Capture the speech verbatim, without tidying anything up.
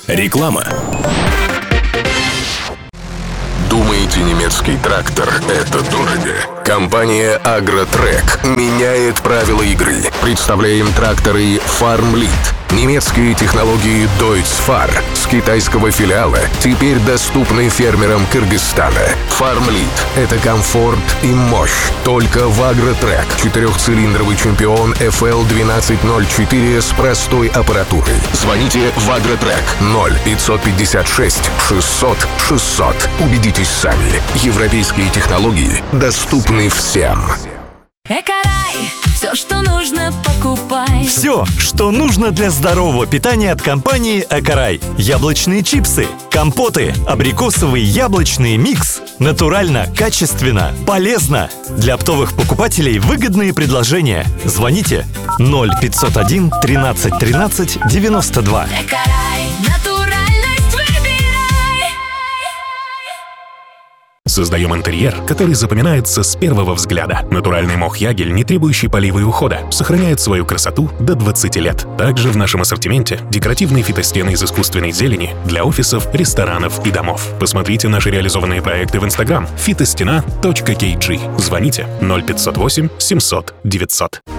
Реклама. Думаете, немецкий трактор — это дорого? Компания «Агротрек» меняет правила игры. Представляем тракторы «Фармлит». Немецкие технологии Deutz-Fahr с китайского филиала теперь доступны фермерам Кыргызстана. «Фармлит» — это комфорт и мощь. Только в «Агротрек». Четырехцилиндровый чемпион эф эл двенадцать ноль четыре с простой аппаратурой. Звоните в «Агротрек» ноль пятьсот пятьдесят шесть шестьсот шестьсот. Убедитесь сами. Европейские технологии доступны всем. Экорай. Все, что нужно, покупай. Все, что нужно для здорового питания от компании Экорай. Яблочные чипсы, компоты, абрикосовый яблочный микс. Натурально, качественно, полезно. Для оптовых покупателей выгодные предложения. Звоните ноль пятьсот один тринадцать тринадцать девяносто два. Экорай. Натуральность выбирай. Создаем интерьер, который запоминается с первого взгляда. Натуральный мох Ягель, не требующий полива и ухода, сохраняет свою красоту до двадцати лет. Также в нашем ассортименте декоративные фитостены из искусственной зелени для офисов, ресторанов и домов. Посмотрите наши реализованные проекты в Instagram фитостена точка кей джи. Звоните ноль пятьсот восемь семьсот девятьсот.